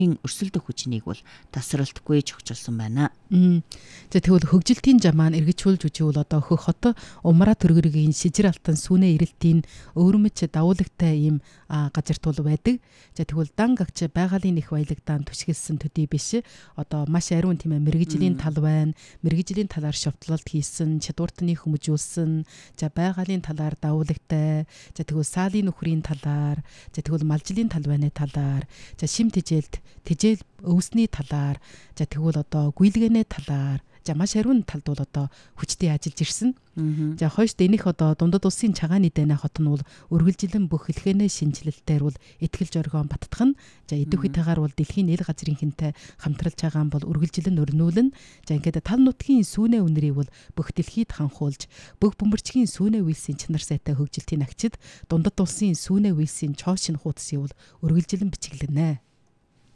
өрсөлдөх хүчнийг бол тасралтгүй чогчилсон байна. За тэгвэл хөгжилтийн жам маань эргэжүүлж үживэл одоо хөх хот умраа төргөргийн шижир алтан сүнэ ирэлтийн өвөрмөж давуулагтай ийм газар тул байдаг. За тэгвэл дан гагч байгалийн их баялагдаан түшгэлсэн төдий биш. Одоо маш ариун тийм ээ мэрэгжлийн тал байна. Мэрэгжлийн талаар шовтлолт хийсэн, чадвартны хүмүүжүүлсэн, за байгалийн талаар давуулагтай, за тэгвэл саалын нөхрийн талаар, за тэгвэл малжлын тал байна талаар, за шим тэжээлт тэжээл өвсний талаар, за тэгвэл одоо гүйлгээний талаар, за маш ариун талд бол одоо хүчтэй ажиллаж ирсэн. За хойшд энийх одоо дундад улсын цагааны дайны хот нь бол үргэлжилэн бүх хэлхэнэ шинжилэлтээр бол итгэл зоргоон баттгах нь. За идэвхтэйгээр бол дэлхийн эл газрын хинтэй хамтралж байгаа бол үргэлжилэн өрнүүлнэ. За ингээд тал нутгийн сүүнэ үнэрийг бол бүх дэлхийд ханхуулж, бүх бөмбөрчгийн сүүнэ үйлсийн чанар сайтай хөгжилтийн агчид дундад улсын сүүнэ үйлсийн чоошин хуудсыг бол үргэлжилэн бичиглэнэ.